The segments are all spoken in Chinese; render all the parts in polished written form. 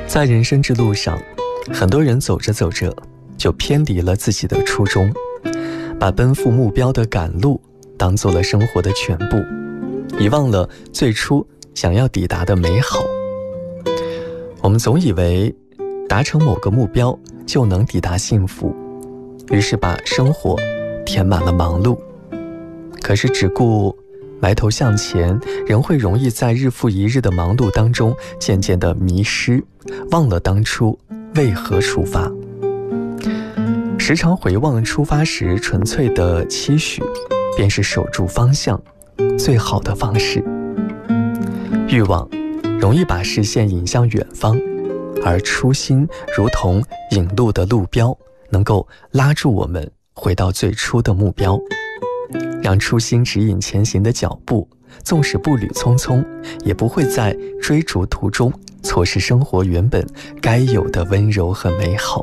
在人生之路上，很多人走着走着就偏离了自己的初衷，把奔赴目标的赶路当做了生活的全部，遗忘了最初想要抵达的美好。我们总以为达成某个目标就能抵达幸福，于是把生活填满了忙碌。可是只顾埋头向前，人会容易在日复一日的忙碌当中渐渐地迷失，忘了当初为何出发。时常回望出发时纯粹的期许，便是守住方向最好的方式。欲望容易把视线引向远方，而初心如同引路的路标，能够拉住我们回到最初的目标，让初心指引前行的脚步，纵使步履匆匆，也不会在追逐途中错失生活原本该有的温柔和美好。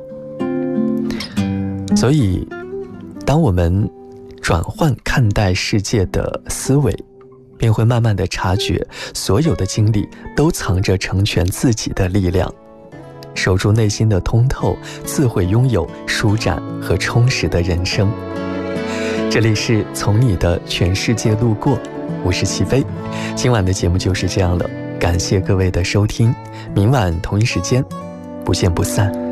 所以当我们转换看待世界的思维，便会慢慢地察觉，所有的经历都藏着成全自己的力量。守住内心的通透，自会拥有舒展和充实的人生。这里是从你的全世界路过，我是齐飞。今晚的节目就是这样了，感谢各位的收听，明晚同一时间不见不散。